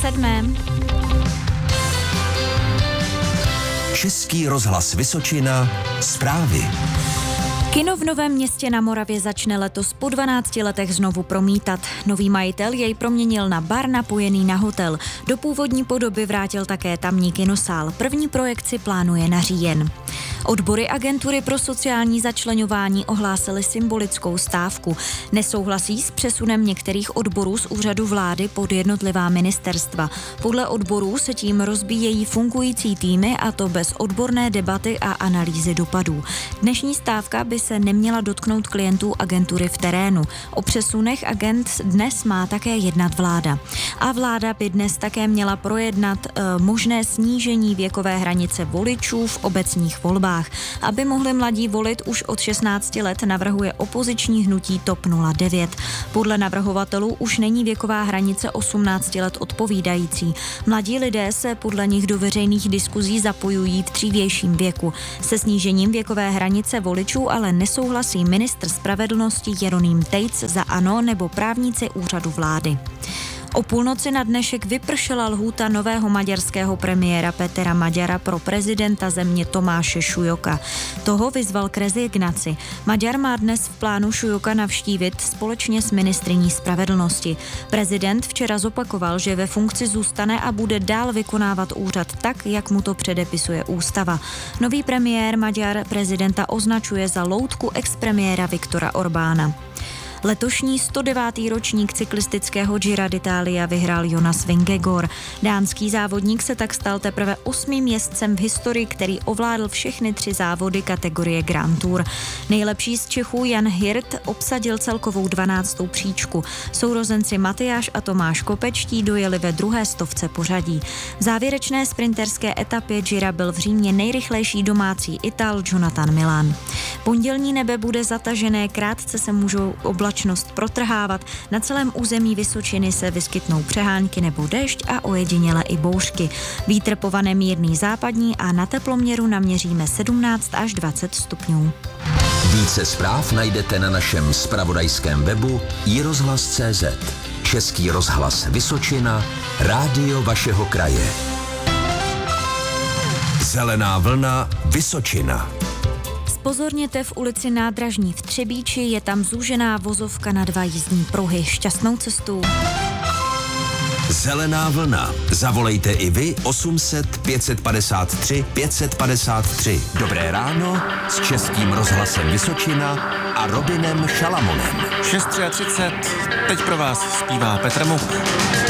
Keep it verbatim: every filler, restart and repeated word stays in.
sedmém. Český rozhlas Vysočina, zprávy. Kino v Novém Městě na Moravě začne letos po dvanácti letech znovu promítat. Nový majitel jej proměnil na bar napojený na hotel. Do původní podoby vrátil také tamní kinosál. První projekci plánuje na říjen. Odbory agentury pro sociální začleňování ohlásily symbolickou stávku. Nesouhlasí s přesunem některých odborů z úřadu vlády pod jednotlivá ministerstva. Podle odborů se tím rozbíjejí fungující týmy, a to bez odborné debaty a analýzy dopadů. Dnešní stávka by se neměla dotknout klientů agentury v terénu. O přesunech agent dnes má také jednat vláda. A vláda by dnes také měla projednat e, možné snížení věkové hranice voličů v obecních volbách. Aby mohli mladí volit už od šestnácti let, navrhuje opoziční hnutí T O P nula devět. Podle navrhovatelů už není věková hranice osmnácti let odpovídající. Mladí lidé se podle nich do veřejných diskuzí zapojují v dřívějším věku. Se snížením věkové hranice voličů ale nesouhlasí ministr spravedlnosti Jeroným Tejc za ANO nebo právníci úřadu vlády. O půlnoci na dnešek vypršela lhůta nového maďarského premiéra Petra Maďara pro prezidenta země Tomáše Šujoka. Toho vyzval k rezignaci. Maďar má dnes v plánu Šujoka navštívit společně s ministryní spravedlnosti. Prezident včera zopakoval, že ve funkci zůstane a bude dál vykonávat úřad tak, jak mu to předepisuje ústava. Nový premiér Maďar prezidenta označuje za loutku expremiéra Viktora Orbána. Letošní sto devátý ročník cyklistického Gira d'Italia vyhrál Jonas Vingegaard. Dánský závodník se tak stal teprve osmým jezdcem v historii, který ovládl všechny tři závody kategorie Grand Tour. Nejlepší z Čechů Jan Hirt obsadil celkovou dvanáctou příčku. Sourozenci Matyáš a Tomáš Kopečtí dojeli ve druhé stovce pořadí. V závěrečné sprinterské etapě Gira byl v Římě nejrychlejší domácí Ital Jonathan Milan. Pondělní nebe bude zatažené, krátce se můžou oblačnost protrhávat. Na celém území Vysočiny se vyskytnou přehánky nebo déšť a ojediněle i bouřky. Vítr povane mírný západní a na teploměru naměříme sedmnáct až dvacet stupňů. Více zpráv najdete na našem zpravodajském webu i rozhlas tečka cé zet. Český rozhlas Vysočina, rádio vašeho kraje. Zelená vlna Vysočina. Pozorněte v ulici Nádražní v Třebíči, je tam zúžená vozovka na dva jízdní pruhy. Šťastnou cestu. Zelená vlna. Zavolejte i vy osm set pět set padesát tři pět set padesát tři. Dobré ráno s Českým rozhlasem Vysočina a Robinem Šalamonem. šest třicet tři, teď pro vás zpívá Petr Muk.